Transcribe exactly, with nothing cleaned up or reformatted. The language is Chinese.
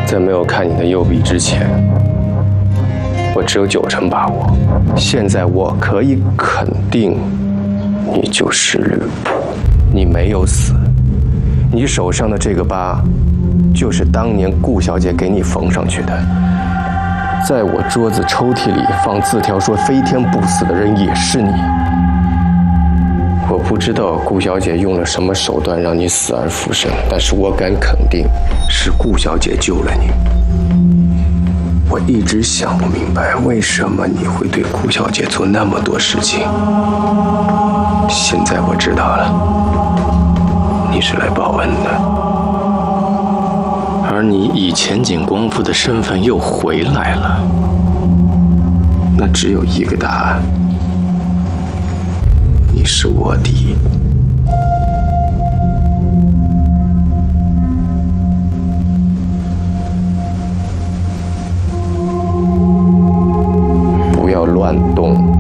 在没有看你的右臂之前，我只有九成把握。现在我可以肯定，你就是吕布，你没有死。你手上的这个疤，就是当年顾小姐给你缝上去的。在我桌子抽屉里放字条说飞天不死的人也是你。我不知道顾小姐用了什么手段让你死而复生，但是我敢肯定，是顾小姐救了你。我一直想不明白，为什么你会对顾小姐做那么多事情。现在我知道了，你是来报恩的，而你以前景光夫的身份又回来了，那只有一个答案，你是卧底。不要乱动。